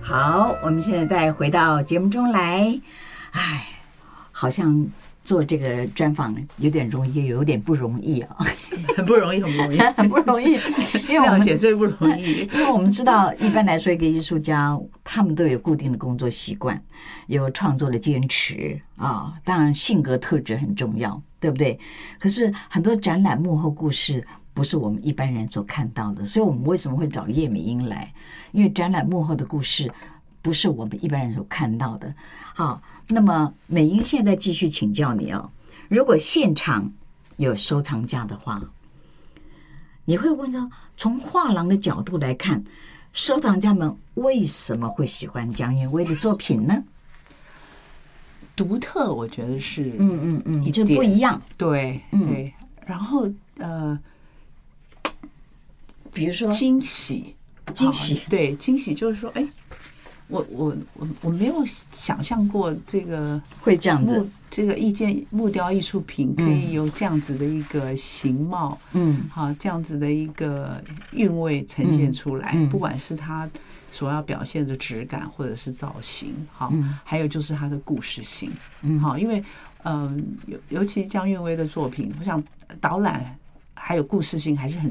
好，我们现在再回到节目中来。哎，好像做这个专访有点容易，有点不容易啊， 很不容易，很不容易， 很不容易。因为我们了解最不容易， 因为我们知道，一般来说，一个艺术家他们都有固定的工作习惯，有创作的坚持啊。当然，性格特质很重要，对不对？可是很多展览幕后故事不是我们一般人所看到的，所以我们为什么会找叶美英来？因为展览幕后的故事不是我们一般人所看到的。好，那么美英现在继续请教你哦，如果现场有收藏家的话，你会问说，从画廊的角度来看，收藏家们为什么会喜欢江韵薇的作品呢？ 独特，我觉得是， 就不一样。 对，对。然后比如说惊喜，对，惊喜就是说，哎，我没有想象过这个会这样子， 这个木雕艺术品可以有这样子的一个形貌，好，这样子的一个韵味呈现出来，不管是它所要表现的质感或者是造型，好，还有就是它的故事性，好，因为尤其江韵薇的作品，我想导览还有故事性还是很